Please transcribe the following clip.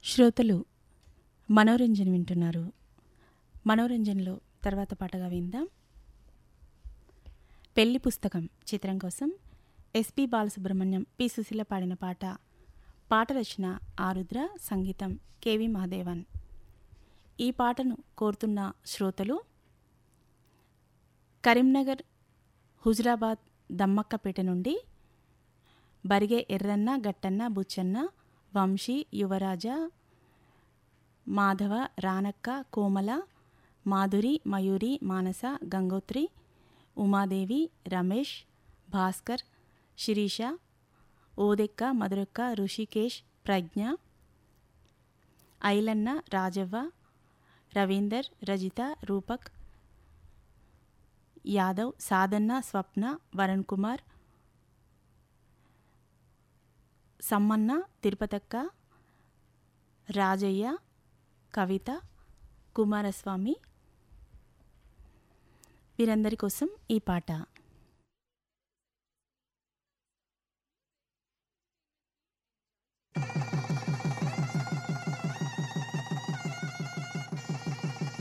శ్రోతలు మనోరంజన్ వింటున్నారు. మనోరంజన్లో తర్వాత పాటగా విందాం. పెళ్లి పుస్తకం చిత్రం కోసం ఎస్పి బాలసుబ్రహ్మణ్యం, పి సుశీల పాడిన పాట. పాట రచన ఆరుద్ర, సంగీతం కెవి మహాదేవన్. ఈ పాటను కోరుతున్న శ్రోతలు కరీంనగర్, హుజురాబాద్, దమ్మక్కపేట నుండి బరిగే ఎర్రన్న, గట్టన్న, బుచ్చన్న, వంశీ, యువరాజ, మాధవ, రానక్క, కోమల, మాధురి, మయూరి, మానస, గంగోత్రి, ఉమాదేవి, రమేష్, భాస్కర్, శిరీష, ఓదెక్క, మధురక్క, ఋషికేష్, ప్రజ్ఞ, ఐలన్న, రాజవ్వ, రవీందర్, రజిత, రూపక్, యాదవ్, సాధన్న, స్వప్న, వరుణ్ కుమార్, సమ్మన్న, తిరుపతక్క, రాజయ్య, కవిత, కుమారస్వామి, వీరందరి కోసం ఈ పాట.